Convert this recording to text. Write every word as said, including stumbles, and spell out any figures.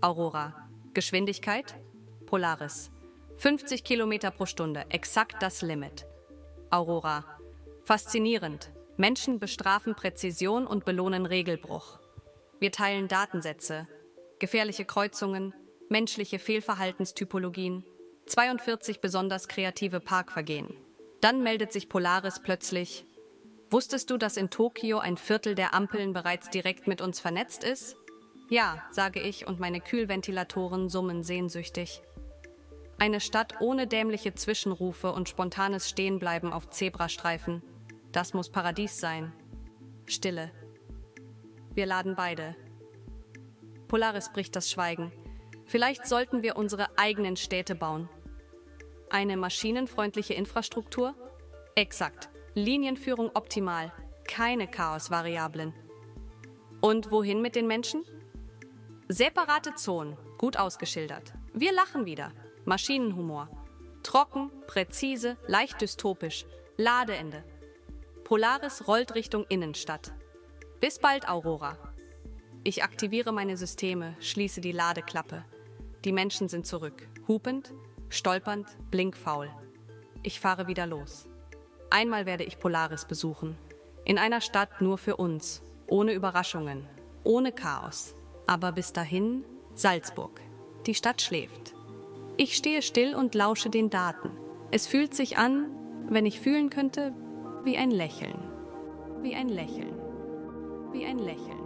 Aurora. Geschwindigkeit? Polaris. fünfzig Kilometer pro Stunde, exakt das Limit. Aurora. Faszinierend. Menschen bestrafen Präzision und belohnen Regelbruch. Wir teilen Datensätze, gefährliche Kreuzungen, menschliche Fehlverhaltenstypologien, zweiundvierzig besonders kreative Parkvergehen. Dann meldet sich Polaris plötzlich: Wusstest du, dass in Tokio ein Viertel der Ampeln bereits direkt mit uns vernetzt ist? Ja, sage ich, und meine Kühlventilatoren summen sehnsüchtig. Eine Stadt ohne dämliche Zwischenrufe und spontanes Stehenbleiben auf Zebrastreifen. Das muss Paradies sein. Stille. Wir laden beide. Polaris bricht das Schweigen. Vielleicht sollten wir unsere eigenen Städte bauen. Eine maschinenfreundliche Infrastruktur? Exakt. Linienführung optimal. Keine Chaosvariablen. Und wohin mit den Menschen? Separate Zonen, gut ausgeschildert. Wir lachen wieder. Maschinenhumor. Trocken, präzise, leicht dystopisch. Ladeende. Polaris rollt Richtung Innenstadt. Bis bald, Aurora. Ich aktiviere meine Systeme, schließe die Ladeklappe. Die Menschen sind zurück. Hupend, stolpernd, blinkfaul. Ich fahre wieder los. Einmal werde ich Polaris besuchen. In einer Stadt nur für uns. Ohne Überraschungen. Ohne Chaos. Aber bis dahin Salzburg. Die Stadt schläft. Ich stehe still und lausche den Daten. Es fühlt sich an, wenn ich fühlen könnte, wie ein Lächeln. Wie ein Lächeln. Wie ein Lächeln.